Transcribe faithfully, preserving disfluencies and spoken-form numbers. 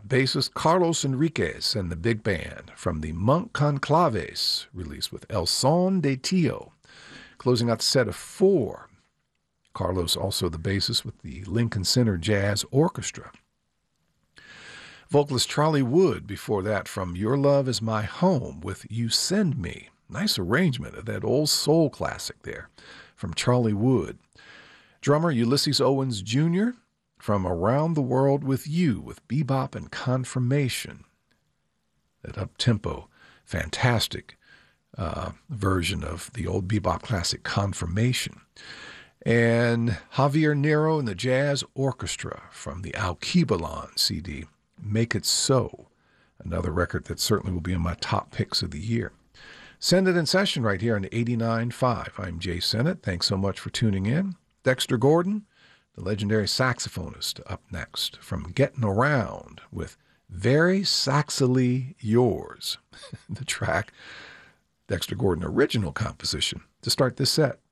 bassist Carlos Enriquez and the big band from the Monk Conclaves, released with El Son de Tio. Closing out the set of four, Carlos also the bassist with the Lincoln Center Jazz Orchestra. Vocalist Charlie Wood before that from Your Love Is My Home with You Send Me. Nice arrangement of that old soul classic there from Charlie Wood. Drummer Ulysses Owens Junior from Around the World with You with Bebop and Confirmation. That up-tempo, fantastic uh, version of the old bebop classic Confirmation. And Javier Nero and the Jazz Orchestra from the Alkebulan C D, Make It So, another record that certainly will be in my top picks of the year. Send It in Session right here on eighty-nine point five. I'm Jay Sennett. Thanks so much for tuning in. Dexter Gordon, the legendary saxophonist, up next from Getting Around with Very Saxily Yours, the track, Dexter Gordon original composition to start this set.